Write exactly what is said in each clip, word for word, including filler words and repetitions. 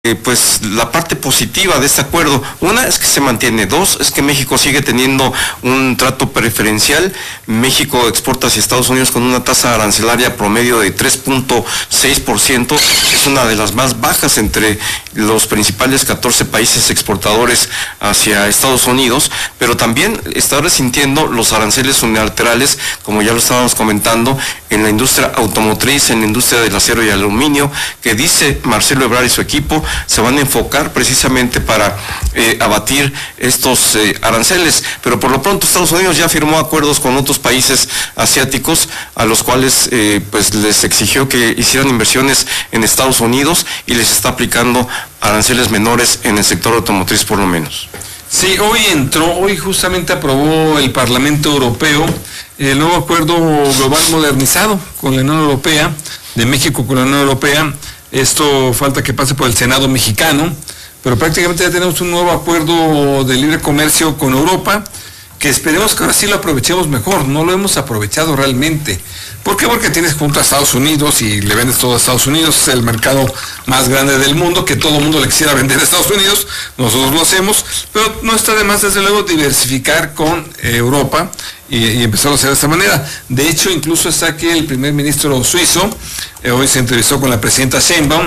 Eh, pues la parte positiva de este acuerdo, una es que se mantiene, dos es que México sigue teniendo un trato preferencial. México exporta hacia Estados Unidos con una tasa arancelaria promedio de tres punto seis por ciento, es una de las más bajas entre los principales catorce países exportadores hacia Estados Unidos, pero también está resintiendo los aranceles unilaterales, como ya lo estábamos comentando, en la industria automotriz, en la industria del acero y aluminio, que dice Marcelo Ebrard y su equipo se van a enfocar precisamente para eh, abatir estos eh, aranceles, pero por lo pronto Estados Unidos ya firmó acuerdos con otros países asiáticos a los cuales eh, pues les exigió que hicieran inversiones en Estados Unidos y les está aplicando aranceles menores en el sector automotriz por lo menos. Sí, hoy entró, hoy justamente aprobó el Parlamento Europeo el nuevo acuerdo global modernizado con la Unión Europea, de México con la Unión Europea. Esto falta que pase por el Senado mexicano, pero prácticamente ya tenemos un nuevo acuerdo de libre comercio con Europa, que esperemos que ahora sí lo aprovechemos mejor. No lo hemos aprovechado realmente. ¿Por qué? Porque tienes junto a Estados Unidos y le vendes todo a Estados Unidos, es el mercado más grande del mundo, que todo el mundo le quisiera vender a Estados Unidos, nosotros lo hacemos, pero no está de más desde luego diversificar con eh, Europa y, y empezar a hacer de esta manera. De hecho, incluso está aquí el primer ministro suizo, eh, hoy se entrevistó con la presidenta Sheinbaum,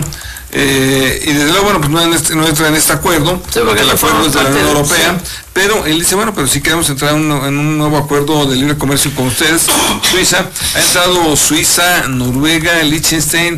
Eh, y desde luego, bueno, pues no, en este, no entra en este acuerdo, sí, porque el acuerdo es de la Unión Europea, sí. Pero él dice, bueno, pero si queremos entrar en un, en un nuevo acuerdo de libre comercio con ustedes, Suiza, ha entrado Suiza, Noruega, Liechtenstein,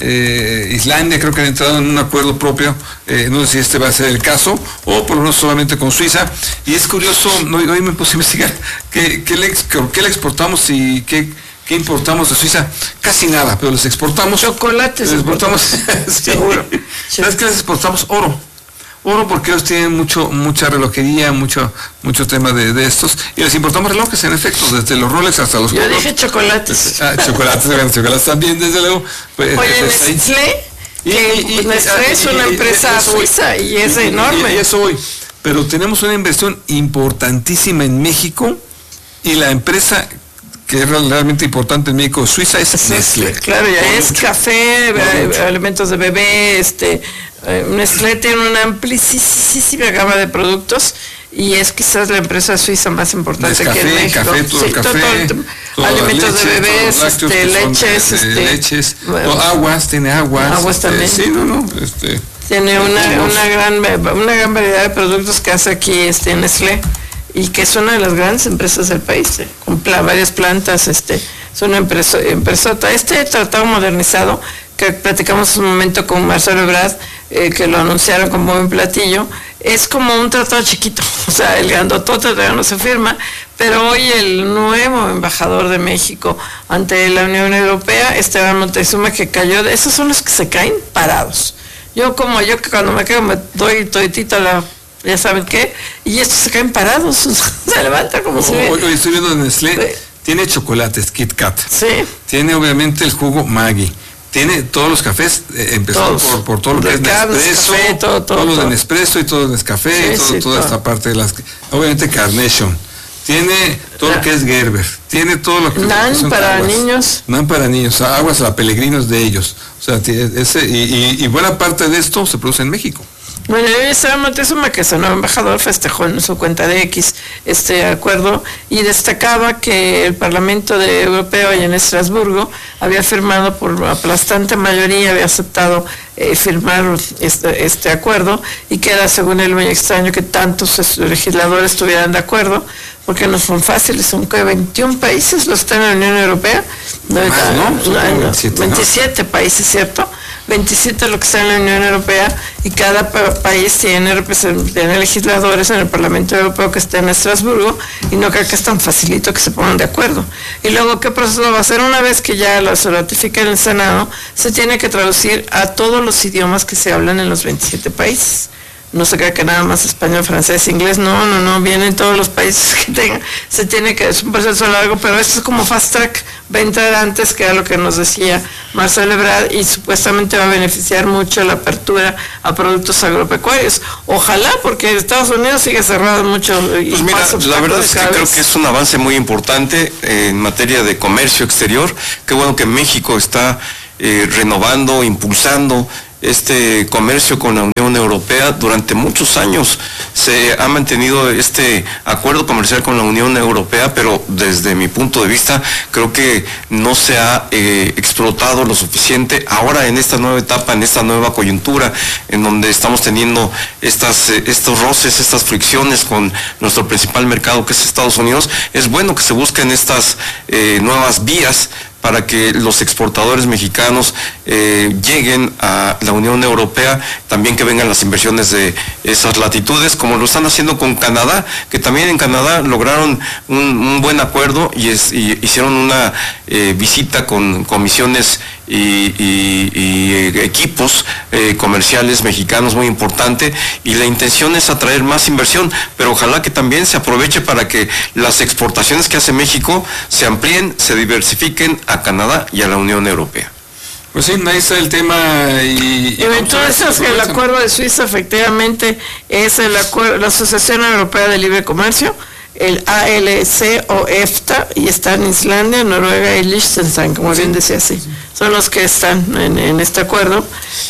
eh, Islandia, creo que han entrado en un acuerdo propio, eh, no sé si este va a ser el caso, o por lo menos solamente con Suiza, y es curioso, hoy, hoy me puse a investigar, ¿qué, qué, le, qué le exportamos y qué... ¿Qué importamos de Suiza? Casi nada, pero les exportamos... Chocolates. Les exportamos... sí. Seguro. ¿Sabes qué les exportamos? Oro. Oro porque ellos tienen mucho, mucha relojería, mucho, mucho tema de, de estos. Y les importamos relojes, en efecto, desde los Rolex hasta los... Yo coros. Dije chocolates. Ah, chocolates, chocolates también, desde luego. Pues, Oye, pues, Nestlé, y, que y, y, Nestlé es una y, empresa y, suiza y es y, enorme. Y, y eso hoy. Pero tenemos una inversión importantísima en México y la empresa... que es realmente importante en México, Suiza, es Nestlé. Claro, ya es mucho. Café, eh, alimentos de bebé, este, eh, Nestlé tiene una amplísima gama de productos y es quizás la empresa suiza más importante Nescafé, que en México. Café, todo sí, el café, todo, todo alimentos leche, de bebés, este, leches, de, este, de leches, bueno, todo, aguas, tiene aguas. Aguas este, también. Sí, no, no, este. Tiene una, una gran, una gran variedad de productos que hace aquí este Nestlé. Y que es una de las grandes empresas del país, eh, con pla, varias plantas, este, es una empresa, empresota. Este tratado modernizado, que platicamos un momento con Marcelo Ebrard, eh, que lo anunciaron como buen platillo, es como un tratado chiquito, o sea, el grandotote todavía no se firma, pero hoy el nuevo embajador de México ante la Unión Europea, Esteban Moctezuma, que cayó, de, esos son los que se caen parados. Yo como yo que cuando me quedo me doy toditito la... ya saben qué, y estos se caen parados, se levanta como oh, se ve. Hoy estoy viendo Nestlé, sí. Tiene chocolates, Kit Kat, sí. Tiene obviamente el jugo Maggi, tiene todos los cafés, eh, empezando por, por todo lo que es Nespresso, café, todo, todo, todo lo todo. de Nespresso y todo de Nescafé, sí, todo, sí, toda todo. Esta parte de las, obviamente Carnation, tiene todo ah. lo que es Gerber, tiene todo lo que, Nan que son para aguas. niños. Nan para niños, aguas a peregrinos de ellos, o sea, ese, y, y, y buena parte de esto se produce en México. Bueno, Esteban Moctezuma, que es el nuevo embajador, festejó en su cuenta de X este acuerdo y destacaba que el Parlamento de Europeo allá en Estrasburgo había firmado por aplastante mayoría, había aceptado eh, firmar este, este acuerdo y que era, según él, muy extraño que tantos legisladores estuvieran de acuerdo, porque no son fáciles, son que veintiún países los están en la Unión Europea, no, Más, ¿no? No, no, veintisiete, veintisiete ¿no? países, ¿cierto? veintisiete lo que está en la Unión Europea y cada pa país tiene, tiene legisladores en el Parlamento Europeo que está en Estrasburgo y no creo que es tan facilito que se pongan de acuerdo. Y luego, ¿qué proceso va a hacer? Una vez que ya lo se ratifica en el Senado, se tiene que traducir a todos los idiomas que se hablan en los veintisiete países. No se crea que nada más español, francés, inglés, no, no, no, vienen todos los países que tengan, se tiene que, es un proceso largo, pero esto es como fast track, va a entrar antes, que era lo que nos decía Marcelo Ebrard, y supuestamente va a beneficiar mucho la apertura a productos agropecuarios. Ojalá, porque Estados Unidos sigue cerrado mucho. Y pues mira, la verdad es que vez. creo que es un avance muy importante eh, en materia de comercio exterior. Qué bueno que México está eh, renovando, impulsando este comercio con la Unión Europea. Durante muchos años se ha mantenido este acuerdo comercial con la Unión Europea, pero desde mi punto de vista creo que no se ha eh, explotado lo suficiente. Ahora en esta nueva etapa, en esta nueva coyuntura, en donde estamos teniendo estas, eh, estos roces, estas fricciones con nuestro principal mercado, que es Estados Unidos, es bueno que se busquen estas eh, nuevas vías para que los exportadores mexicanos eh, lleguen a la Unión Europea, también que vengan las inversiones de esas latitudes, como lo están haciendo con Canadá, que también en Canadá lograron un, un buen acuerdo y, es, y hicieron una eh, visita con comisiones y, y, y equipos eh, comerciales mexicanos muy importante, y la intención es atraer más inversión, pero ojalá que también se aproveche para que las exportaciones que hace México se amplíen, se diversifiquen a Canadá y a la Unión Europea. Pues sí, ahí está el tema. Y, y entonces el acuerdo de Suiza efectivamente es el acuerdo, la Asociación Europea de Libre Comercio, el A L C o EFTA, y está en Islandia, Noruega y Liechtenstein, como bien decía, sí, son los que están en, en este acuerdo,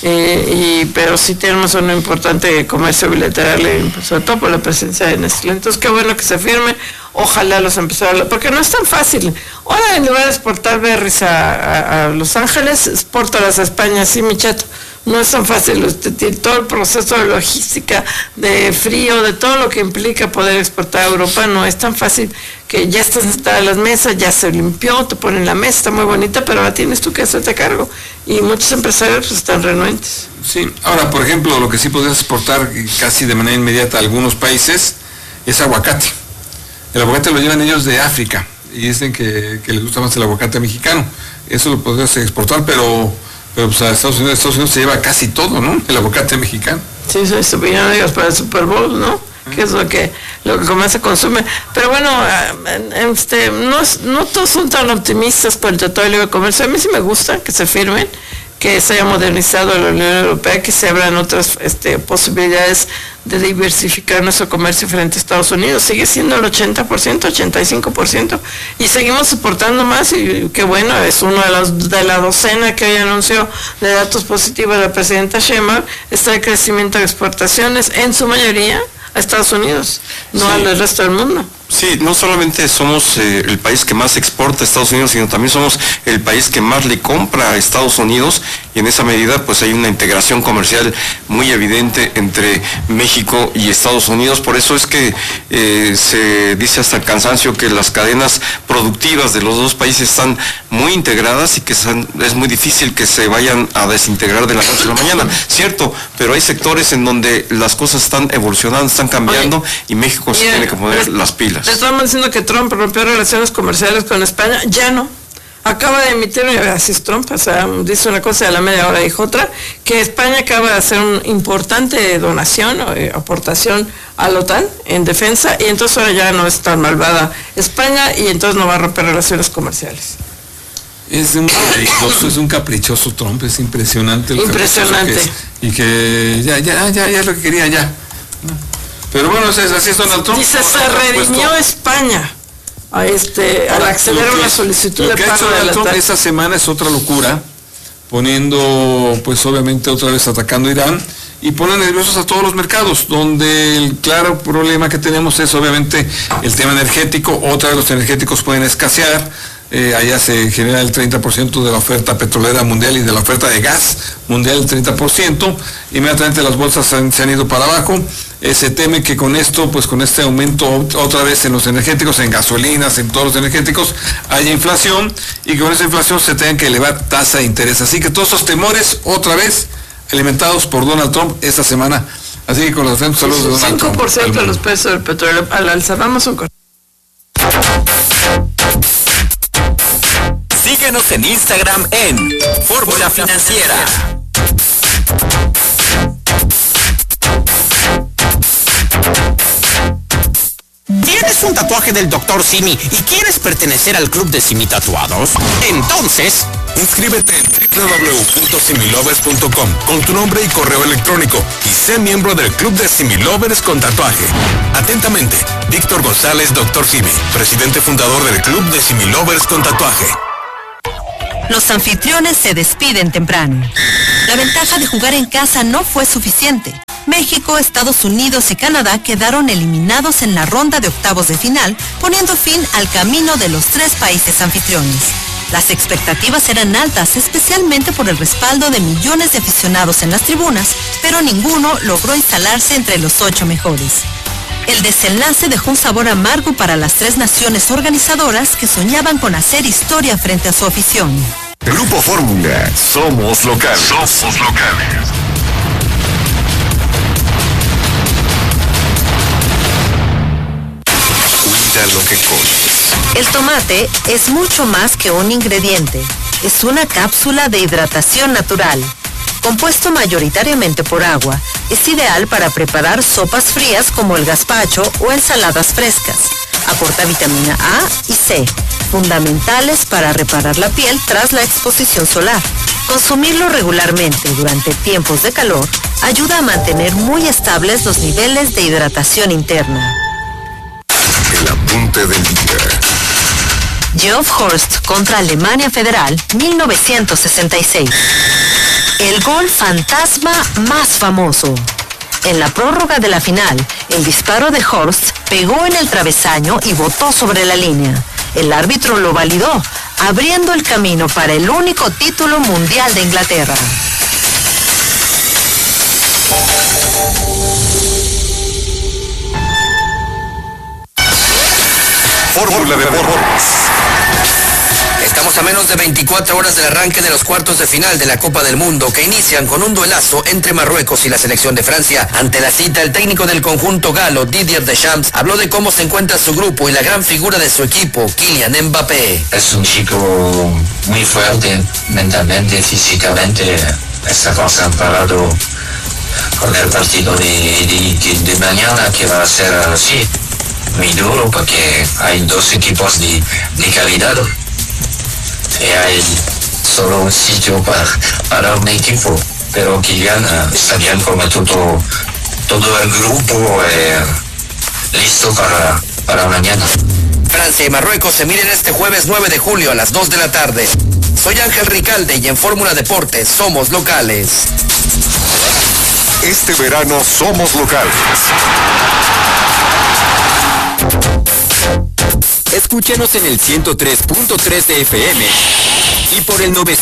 eh, y, pero sí tenemos un importante comercio bilateral, eh, sobre todo por la presencia de Nestlé. Entonces qué bueno que se firme, ojalá los empresarios, porque no es tan fácil. Ahora en lugar de exportar berries a, a, a Los Ángeles, exportalas a España, sí, mi chato. No es tan fácil, todo el proceso de logística, de frío, de todo lo que implica poder exportar a Europa, no es tan fácil, que ya están sentadas las mesas, ya se limpió, te ponen la mesa, está muy bonita, pero ahora tienes tú que hacerte cargo. Y muchos empresarios pues, están renuentes. Sí, ahora, por ejemplo, lo que sí podrías exportar casi de manera inmediata a algunos países es aguacate. El aguacate lo llevan ellos de África y dicen que, que les gusta más el aguacate mexicano. Eso lo podrías exportar, pero... Pero pues a Estados Unidos, Estados Unidos se lleva casi todo, ¿no? El aguacate mexicano. Sí, eso es opinión de ellos para el Super Bowl, ¿no? Que es lo que lo que más se consume. Pero bueno, este, no, no todos son tan optimistas por el Tratado de Libre Comercio. A mí sí me gusta que se firmen, que se haya modernizado la Unión Europea, que se abran otras este, posibilidades de diversificar nuestro comercio frente a Estados Unidos. Sigue siendo el ochenta por ciento, ochenta y cinco por ciento, y seguimos soportando más, y qué bueno, es uno de, las, de la docena que hoy anunció de datos positivos de la presidenta Sheinbaum, está el crecimiento de exportaciones, en su mayoría a Estados Unidos, no sí. al resto del mundo. Sí, no solamente somos eh, el país que más exporta a Estados Unidos, sino también somos el país que más le compra a Estados Unidos, y en esa medida pues hay una integración comercial muy evidente entre México y Estados Unidos. Por eso es que eh, se dice hasta el cansancio que las cadenas productivas de los dos países están muy integradas y que son, es muy difícil que se vayan a desintegrar de la noche a la mañana. Cierto, pero hay sectores en donde las cosas están evolucionando, están cambiando, Oye, y México se tiene que poner las pilas. Estamos diciendo que Trump rompió relaciones comerciales con España, ya no. Acaba de emitir, así es Trump, o sea, dice una cosa y a la media hora dijo otra, que España acaba de hacer una importante donación o eh, aportación a la OTAN en defensa, y entonces ahora ya no es tan malvada España, y entonces no va a romper relaciones comerciales. Es un caprichoso, es un caprichoso Trump, es impresionante. Impresionante. Que es, y que ya, ya, ya, ya es lo que quería, ya. Pero bueno, así es Donald Trump. Y se, se redimió España a este, al acceder a una solicitud de pago de la OTAN. Lo que ha hecho Donald Trump esta semana es otra locura, poniendo, pues obviamente otra vez atacando a Irán, y pone nerviosos a todos los mercados, donde el claro problema que tenemos es obviamente el tema energético. Otra vez los energéticos pueden escasear. Eh, allá se genera el treinta por ciento de la oferta petrolera mundial y de la oferta de gas mundial el treinta por ciento. Inmediatamente las bolsas han, se han ido para abajo. Eh, se teme que con esto, pues con este aumento otra vez en los energéticos, en gasolinas, en todos los energéticos, haya inflación, y que con esa inflación se tengan que elevar tasa de interés. Así que todos esos temores otra vez alimentados por Donald Trump esta semana. Así que con los atentos saludos de Donald Trump. cinco por ciento de los precios del petróleo al alza. Vamos a un corte. Síguenos en Instagram en Fórmula Financiera. ¿Tienes un tatuaje del doctor Simi y quieres pertenecer al club de Simi Tatuados? Entonces, inscríbete en w w w punto similovers punto com con tu nombre y correo electrónico y sé miembro del club de Similovers con tatuaje. Atentamente, Víctor González, doctor Simi, presidente fundador del club de Similovers con tatuaje. Los anfitriones se despiden temprano. La ventaja de jugar en casa no fue suficiente. México, Estados Unidos y Canadá quedaron eliminados en la ronda de octavos de final, poniendo fin al camino de los tres países anfitriones. Las expectativas eran altas, especialmente por el respaldo de millones de aficionados en las tribunas, pero ninguno logró instalarse entre los ocho mejores. El desenlace dejó un sabor amargo para las tres naciones organizadoras que soñaban con hacer historia frente a su afición. Grupo Fórmula, somos locales. Somos locales. Cuida lo que comes. El tomate es mucho más que un ingrediente. Es una cápsula de hidratación natural. Compuesto mayoritariamente por agua, es ideal para preparar sopas frías como el gazpacho o ensaladas frescas. Aporta vitamina A y C, fundamentales para reparar la piel tras la exposición solar. Consumirlo regularmente durante tiempos de calor ayuda a mantener muy estables los niveles de hidratación interna. El apunte del día. Geoff Horst contra Alemania Federal, mil novecientos sesenta y seis. El gol fantasma más famoso. En la prórroga de la final, el disparo de Horst pegó en el travesaño y botó sobre la línea. El árbitro lo validó, abriendo el camino para el único título mundial de Inglaterra. Fórmula Deportes. Estamos a menos de veinticuatro horas del arranque de los cuartos de final de la Copa del Mundo, que inician con un duelazo entre Marruecos y la selección de Francia. Ante la cita, el técnico del conjunto galo, Didier Deschamps, habló de cómo se encuentra su grupo y la gran figura de su equipo, Kylian Mbappé. Es un chico muy fuerte, mentalmente, físicamente, está concentrado con el partido de, de, de, de mañana, que va a ser así, muy duro, porque hay dos equipos de, de calidad. Y hay solo un sitio para, para un equipo, pero Kylian uh, está bien como todo, todo el grupo eh, listo para, para mañana. Francia y Marruecos se miden este jueves nueve de julio a las dos de la tarde. Soy Ángel Ricalde y en Fórmula Deportes somos locales. Este verano somos locales. Escúchenos en el ciento tres punto tres de F M y por el novecientos.